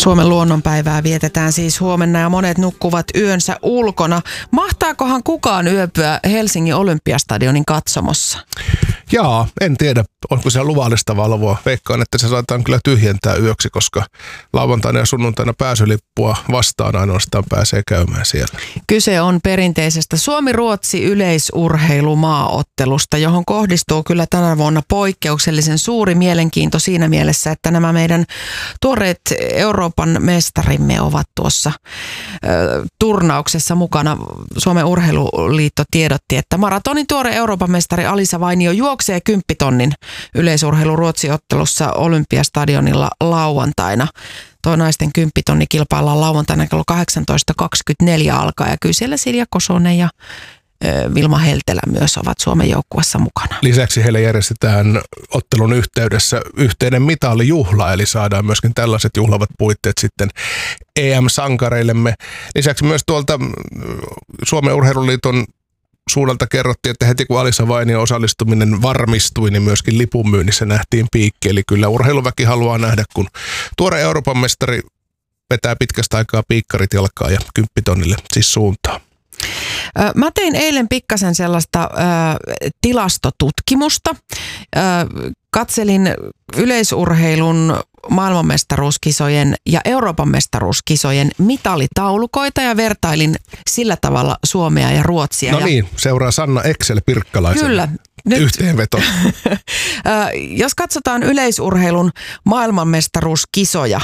Suomen luonnonpäivää vietetään siis huomenna ja monet nukkuvat yönsä ulkona. Mahtaakohan kukaan yöpyä Helsingin Olympiastadionin katsomossa? Jaa, en tiedä, onko se luvallista valvoa. Veikkaan, että se saataan kyllä tyhjentää yöksi, koska lauantaina ja sunnuntaina pääsylippua vastaan ainoastaan pääsee käymään siellä. Kyse on perinteisestä Suomi-Ruotsi yleisurheilumaaottelusta, johon kohdistuu kyllä tänä vuonna poikkeuksellisen suuri mielenkiinto siinä mielessä, että nämä meidän tuoreet Euroopan mestarimme ovat tuossa turnauksessa mukana. Suomen Urheiluliitto tiedotti, että maratonin tuore Euroopan mestari Alisa Vainio juoksee 10 tonnin yleisurheilu-Ruotsi-ottelussa Olympiastadionilla lauantaina. Tuo naisten 10 tonni kilpaillaan lauantaina kello 18.24 alkaa ja kyllä siellä Silja Kosonen ja Vilma Heltelä myös ovat Suomen joukkueessa mukana. Lisäksi heille järjestetään ottelun yhteydessä yhteinen mitalijuhla, eli saadaan myöskin tällaiset juhlavat puitteet sitten EM-sankareillemme. Lisäksi myös tuolta Suomen Urheiluliiton suunnalta kerrottiin, että heti kun Alisa Vainion osallistuminen varmistui, niin myöskin lipunmyynnissä nähtiin piikki. Eli kyllä urheiluväki haluaa nähdä, kun tuore Euroopan mestari vetää pitkästä aikaa piikkarit jalkaa ja 10 tonnille siis suuntaan. Mä tein eilen pikkasen sellaista tilastotutkimusta. Katselin yleisurheilun maailmanmestaruuskisojen ja Euroopan mestaruuskisojen mitalitaulukoita ja vertailin sillä tavalla Suomea ja Ruotsia. No niin, seuraa Sanna Excel-Pirkkalaisen kyllä, yhteenveto. Jos katsotaan yleisurheilun maailmanmestaruuskisoja,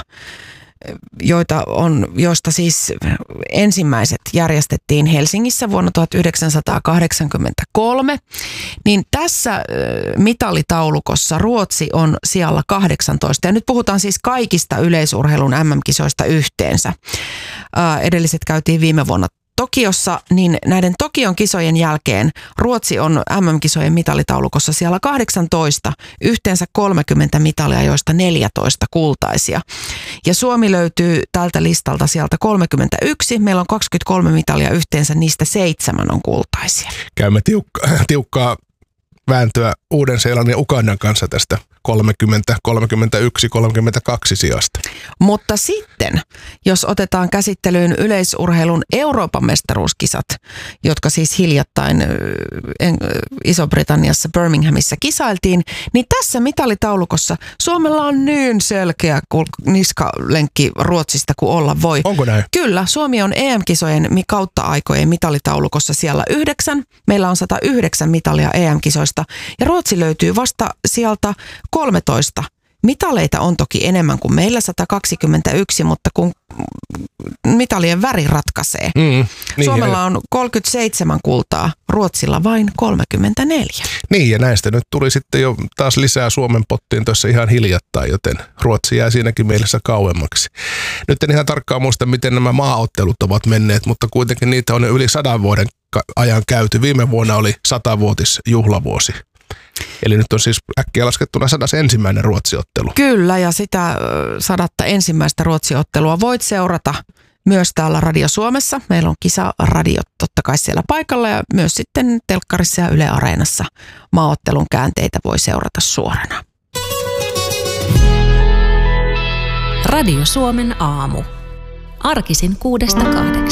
joista siis ensimmäiset järjestettiin Helsingissä vuonna 1983, niin tässä mitalitaulukossa Ruotsi on sijalla 18. Ja nyt puhutaan siis kaikista yleisurheilun MM-kisoista yhteensä. Edelliset käytiin viime vuonna Tokiossa, niin näiden Tokion kisojen jälkeen Ruotsi on MM-kisojen mitalitaulukossa siellä 18, yhteensä 30 mitalia, joista 14 kultaisia. Ja Suomi löytyy tältä listalta sieltä 31, meillä on 23 mitalia yhteensä, niistä 7 on kultaisia. Käymme tiukkaa vääntöä Uuden-Seelannin ja Ugandan kanssa tästä 30, 31, 32 sijasta. Mutta sitten, jos otetaan käsittelyyn yleisurheilun Euroopan mestaruuskisat, jotka siis hiljattain Iso-Britanniassa Birminghamissa kisailtiin, niin tässä mitalitaulukossa Suomella on niin selkeä niskalenkki Ruotsista kuin olla voi. Onko näin? Kyllä, Suomi on EM-kisojen kautta aikojen mitalitaulukossa siellä 9. Meillä on 109 mitalia EM-kisoista ja Ruotsi löytyy vasta sieltä 13. Mitaleita on toki enemmän kuin meillä 121, mutta kun mitalien väri ratkaisee. Niin Suomella on 37 kultaa, Ruotsilla vain 34. Niin, ja näistä nyt tuli sitten jo taas lisää Suomen pottiin tuossa ihan hiljattain, joten Ruotsi jää siinäkin mielessä kauemmaksi. Nyt en ihan tarkkaan muista, miten nämä maaottelut ovat menneet, mutta kuitenkin niitä on yli 100 vuoden ajan käyty. Viime vuonna oli 100-vuotisjuhlavuosi. Eli nyt on siis äkkiä laskettuna 101. Ruotsiottelu. Kyllä, ja sitä 101. Ruotsiottelua voit seurata myös täällä Radio Suomessa. Meillä on kisaradiot totta kai siellä paikalla ja myös sitten telkkarissa ja Yle Areenassa maaottelun käänteitä voi seurata suorana. Radio Suomen aamu. Arkisin 6-8.